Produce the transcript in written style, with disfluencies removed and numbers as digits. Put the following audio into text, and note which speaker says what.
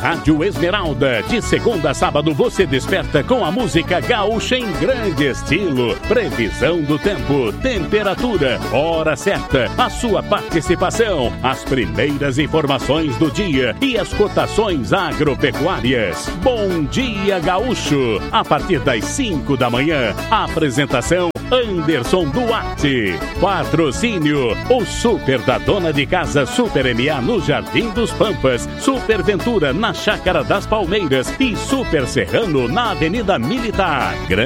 Speaker 1: Rádio Esmeralda. De segunda a sábado você desperta com a música gaúcha em grande estilo. Previsão do tempo, temperatura, hora certa, a sua participação, as primeiras informações do dia e as cotações agropecuárias. Bom Dia Gaúcho, a partir das 5 da manhã. A apresentação Anderson Duarte. Patrocínio: o Super da Dona de Casa Super MA no Jardim dos Pampas, Super Ventura na Chácara das Palmeiras e Super Serrano na Avenida Militar.